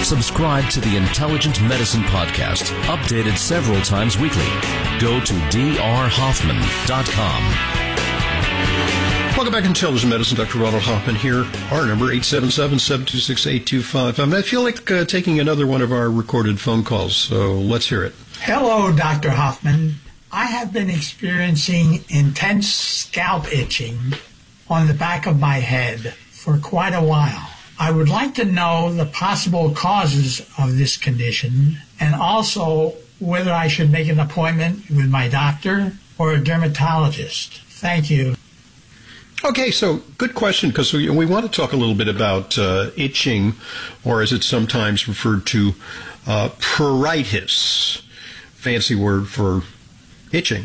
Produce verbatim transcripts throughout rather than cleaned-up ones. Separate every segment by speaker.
Speaker 1: Subscribe to the Intelligent Medicine Podcast, updated several times weekly. Go to d r hoffman dot com.
Speaker 2: Welcome back to Intelligent Medicine. Doctor Ronald Hoffman here. Our number, eight seven seven, seven two six, eight two five five. I feel like uh, taking another one of our recorded phone calls, so let's hear it.
Speaker 3: Hello, Doctor Hoffman. I have been experiencing intense scalp itching on the back of my head for quite a while. I would like to know the possible causes of this condition and also whether I should make an appointment with my doctor or a dermatologist. Thank you.
Speaker 2: Okay, so good question, because we, we want to talk a little bit about uh, itching, or as it's sometimes referred to, uh, pruritus, fancy word for itching.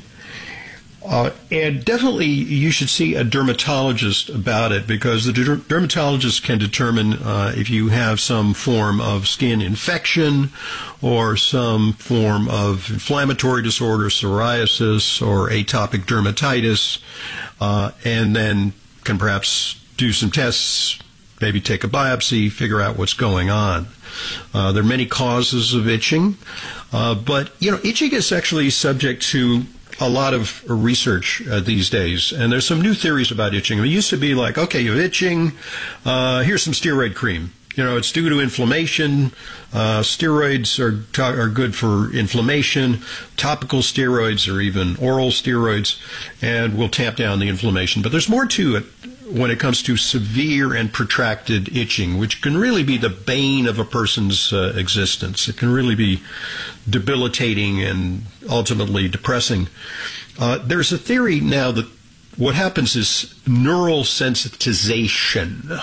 Speaker 2: Uh, and definitely you should see a dermatologist about it, because the der- dermatologist can determine uh, if you have some form of skin infection or some form of inflammatory disorder, psoriasis or atopic dermatitis, uh, and then can perhaps do some tests, maybe take a biopsy, figure out what's going on. Uh, there are many causes of itching, uh, but, you know, itching is actually subject to a lot of research uh, these days, and there's some new theories about itching. It used to be like, okay, you're itching, uh, here's some steroid cream. You know, it's due to inflammation. Uh, steroids are to- are good for inflammation. Topical steroids or even oral steroids, and will tamp down the inflammation. But there's more to it when it comes to severe and protracted itching, which can really be the bane of a person's uh, existence. It can really be debilitating and ultimately depressing. Uh, there's a theory now that what happens is neural sensitization,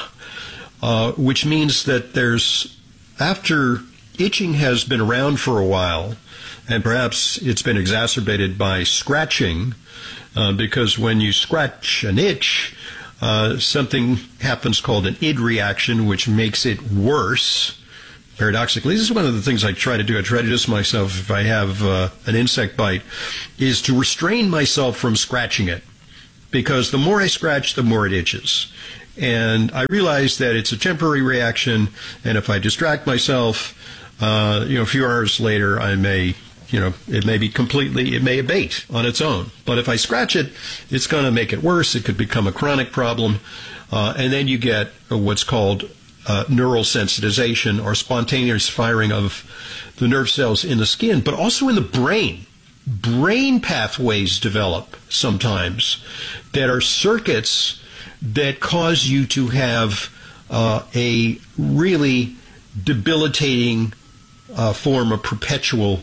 Speaker 2: uh, which means that there's, after itching has been around for a while, and perhaps it's been exacerbated by scratching, uh, because when you scratch an itch, Uh, something happens called an id reaction, which makes it worse. Paradoxically, this is one of the things I try to do. I try to distance myself if I have uh, an insect bite, is to restrain myself from scratching it. Because the more I scratch, the more it itches. And I realize that it's a temporary reaction, and if I distract myself, uh, you know, a few hours later, I may... You know, it may be completely, it may abate on its own. But if I scratch it, it's going to make it worse. It could become a chronic problem. Uh, and then you get what's called uh, neural sensitization, or spontaneous firing of the nerve cells in the skin, but also in the brain. Brain pathways develop sometimes that are circuits that cause you to have uh, a really debilitating uh, form of perpetual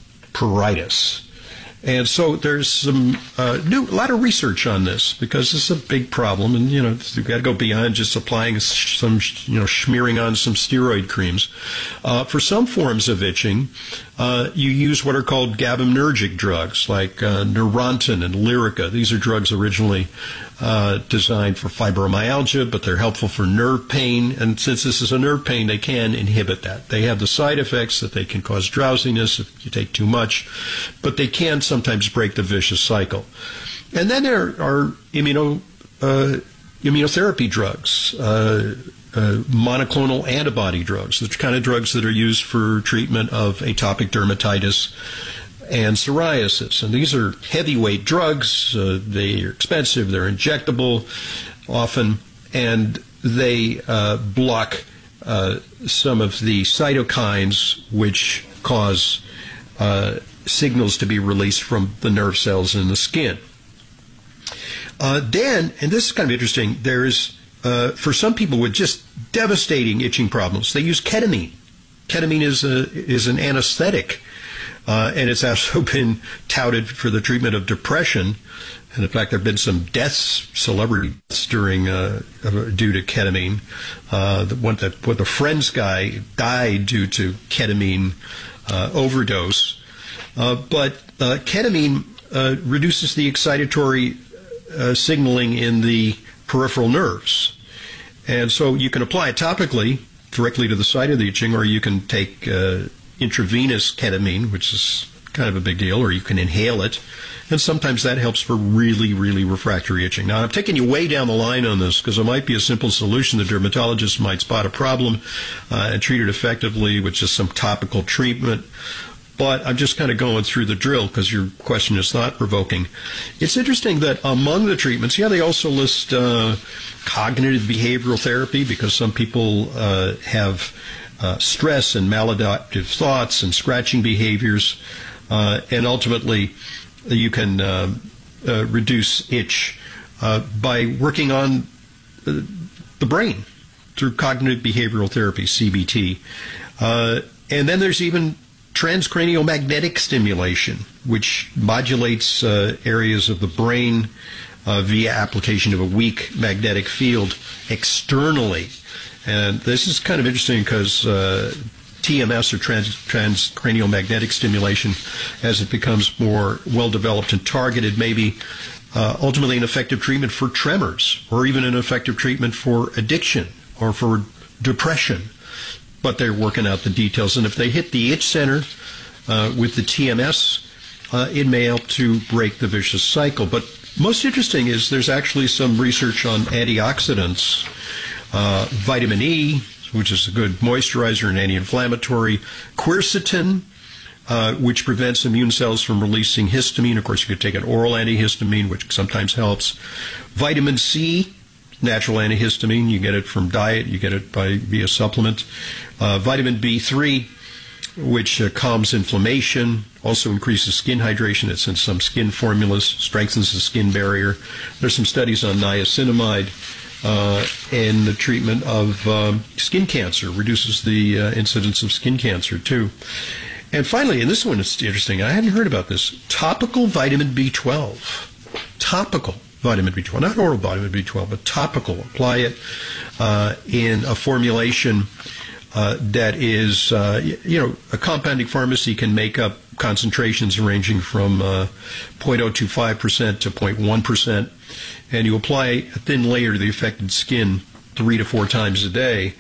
Speaker 2: pruritus. And so there's some uh, new, a lot of research on this, because this is a big problem, and you know, you've got to go beyond just applying some, you know, smearing on some steroid creams. Uh, for some forms of itching, uh, you use what are called GABAergic drugs, like uh, Neurontin and Lyrica. These are drugs originally uh, designed for fibromyalgia, but they're helpful for nerve pain. And since this is a nerve pain, they can inhibit that. They have the side effects that they can cause drowsiness if you take too much, but they can sometimes break the vicious cycle. And then there are immuno, uh, immunotherapy drugs, uh, uh, monoclonal antibody drugs, the kind of drugs that are used for treatment of atopic dermatitis and psoriasis. And these are heavyweight drugs. Uh, they are expensive. They're injectable often, and they uh, block uh, some of the cytokines which cause uh, signals to be released from the nerve cells in the skin. Uh, then, and this is kind of interesting, there's, uh, for some people with just devastating itching problems, they use ketamine. Ketamine is a, is an anesthetic, uh, and it's also been touted for the treatment of depression. And in fact, there have been some deaths, celebrity deaths during, uh, due to ketamine. Uh, the one that, what the Friends guy died due to ketamine uh, overdose. Uh, but uh, ketamine uh, reduces the excitatory uh, signaling in the peripheral nerves. And so you can apply it topically directly to the site of the itching, or you can take uh, intravenous ketamine, which is kind of a big deal, or you can inhale it. And sometimes that helps for really, really refractory itching. Now, I'm taking you way down the line on this because it might be a simple solution. The dermatologist might spot a problem uh, and treat it effectively with just some topical treatment. But I'm just kind of going through the drill because your question is thought-provoking. It's interesting that among the treatments, yeah, they also list uh, cognitive behavioral therapy because some people uh, have uh, stress and maladaptive thoughts and scratching behaviors. Uh, and ultimately, you can uh, uh, reduce itch uh, by working on uh, the brain through cognitive behavioral therapy, C B T. Uh, and then there's even transcranial magnetic stimulation, which modulates uh, areas of the brain uh, via application of a weak magnetic field externally. And this is kind of interesting because uh, T M S, or trans, transcranial magnetic stimulation, as it becomes more well-developed and targeted, may be uh, ultimately an effective treatment for tremors, or even an effective treatment for addiction or for depression. But they're working out the details. And if they hit the itch center uh, with the T M S, uh, it may help to break the vicious cycle. But most interesting is there's actually some research on antioxidants, uh, vitamin E, which is a good moisturizer and anti-inflammatory, quercetin, uh, which prevents immune cells from releasing histamine. Of course, you could take an oral antihistamine, which sometimes helps. Vitamin C, natural antihistamine. You get it from diet. You get it by via supplement. Uh, vitamin B three, which uh, calms inflammation, also increases skin hydration. It's in some skin formulas, strengthens the skin barrier. There's some studies on niacinamide uh, in the treatment of um, skin cancer, reduces the uh, incidence of skin cancer too. And finally, and this one is interesting, I hadn't heard about this, topical vitamin B twelve. Topical vitamin B twelve, not oral vitamin B twelve, but topical. Apply it uh, in a formulation uh, that is, uh, you know, a compounding pharmacy can make up concentrations ranging from uh, zero point zero two five percent to zero point one percent, and you apply a thin layer to the affected skin three to four times a day.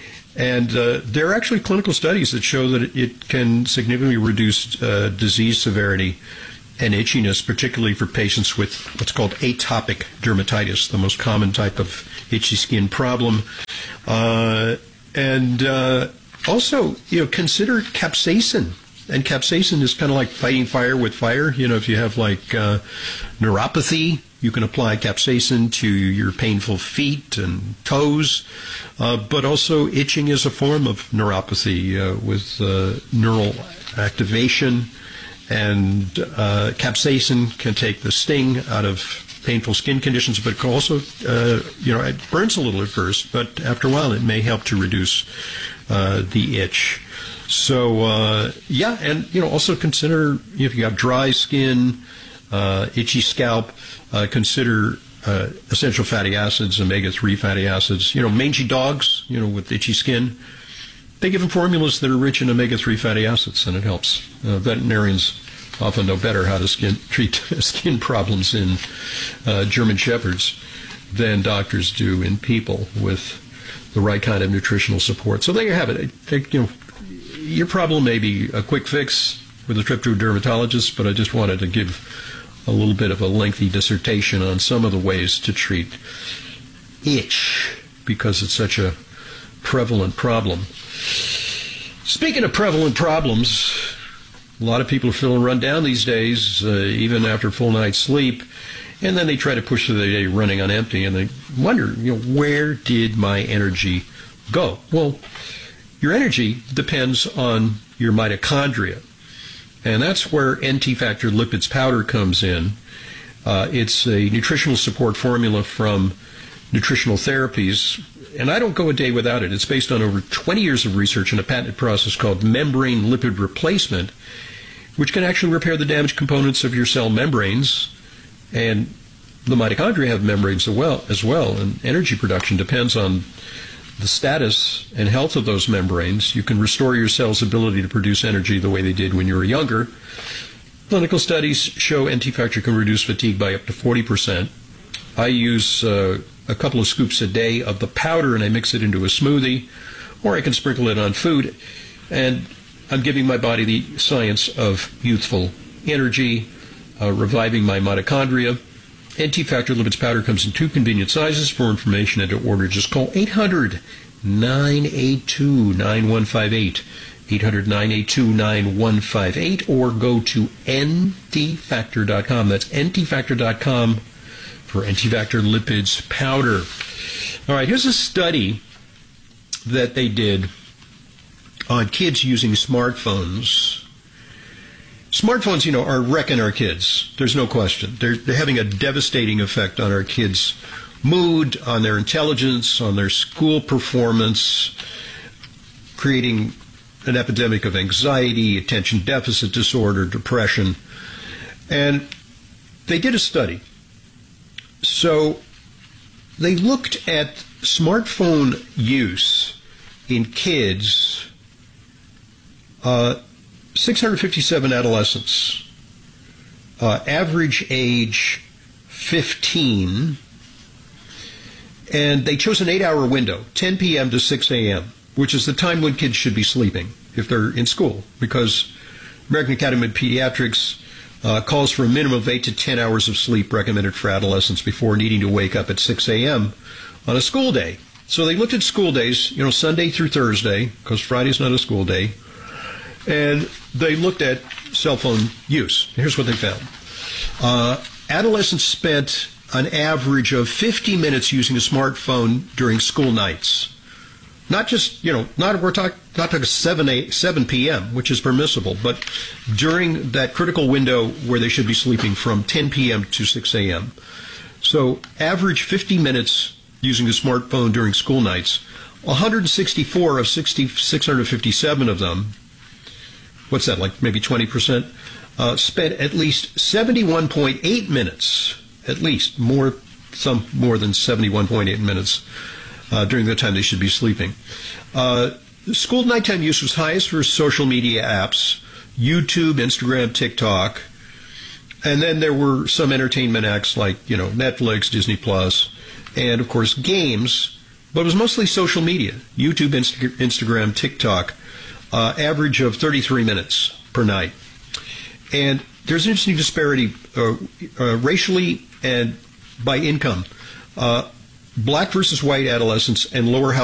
Speaker 2: And uh, there are actually clinical studies that show that it can significantly reduce uh, disease severity and itchiness, particularly for patients with what's called atopic dermatitis, the most common type of itchy skin problem. Uh, and uh, also, you know, consider capsaicin. And capsaicin is kind of like fighting fire with fire. You know, if you have like uh, neuropathy, you can apply capsaicin to your painful feet and toes. Uh, but also itching is a form of neuropathy uh, with uh, neural activation. And uh, capsaicin can take the sting out of painful skin conditions, but it can also, uh, you know, it burns a little at first, but after a while it may help to reduce uh, the itch. So, uh, yeah, and, you know, also consider if you have dry skin, uh, itchy scalp, uh, consider uh, essential fatty acids, omega three fatty acids. You know, mangy dogs, you know, with itchy skin, they give them formulas that are rich in omega three fatty acids, and it helps. Uh, veterinarians often know better how to skin, treat skin problems in uh, German Shepherds than doctors do in people with the right kind of nutritional support. So there you have it. I think, you know, your problem may be a quick fix with a trip to a dermatologist, but I just wanted to give a little bit of a lengthy dissertation on some of the ways to treat itch, because it's such a prevalent problem. Speaking of prevalent problems, a lot of people are feeling run down these days, uh, even after a full night's sleep, and then they try to push through the day running on empty, and they wonder, you know, where did my energy go? Well, your energy depends on your mitochondria, and that's where N T Factor Lipids Powder comes in. Uh, it's a nutritional support formula from Nutritional Therapies, and I don't go a day without it. It's based on over twenty years of research in a patented process called membrane lipid replacement, which can actually repair the damaged components of your cell membranes. And the mitochondria have membranes as well, as well, and energy production depends on the status and health of those membranes. You can restore your cell's ability to produce energy the way they did when you were younger. Clinical studies show N T Factor can reduce fatigue by up to forty percent. I use uh, a couple of scoops a day of the powder, and I mix it into a smoothie, or I can sprinkle it on food. And I'm giving my body the science of youthful energy, uh, reviving my mitochondria. N T Factor Lipids Powder comes in two convenient sizes. For information and to order, just call eight hundred, nine eight two, nine one five eight, eight hundred, nine eight two, nine one five eight, or go to N T factor dot com. That's N T factor dot com for N T Factor Lipids Powder. All right, here's a study that they did on kids using smartphones. Smartphones, you know, are wrecking our kids. There's no question. They're, they're having a devastating effect on our kids' mood, on their intelligence, on their school performance, creating an epidemic of anxiety, attention deficit disorder, depression. And they did a study. So they looked at smartphone use in kids, uh, six hundred fifty-seven adolescents, uh, average age fifteen, and they chose an eight-hour window, ten p.m. to six a.m., which is the time when kids should be sleeping if they're in school, because American Academy of Pediatrics uh, calls for a minimum of eight to ten hours of sleep recommended for adolescents before needing to wake up at six a.m. on a school day. So they looked at school days, you know, Sunday through Thursday, because Friday's not a school day, and they looked at cell phone use. Here's what they found. Uh, adolescents spent an average of fifty minutes using a smartphone during school nights. Not just, you know, not we're talking not talking seven p.m., which is permissible, but during that critical window where they should be sleeping from ten p.m. to six a.m. So average fifty minutes using a smartphone during school nights. one hundred sixty-four of six thousand six hundred fifty-seven of them, what's that, like maybe twenty percent, uh, spent at least seventy-one point eight minutes, at least, more, some more than seventy-one point eight minutes uh, during the time they should be sleeping. Uh, school nighttime use was highest for social media apps, YouTube, Instagram, TikTok, and then there were some entertainment acts like, you know, Netflix, Disney Plus, and of course games, but it was mostly social media, YouTube, Insta- Instagram, TikTok. Uh, average of thirty-three minutes per night. And there's an interesting disparity uh, uh, racially and by income. Uh, black versus white adolescents and lower house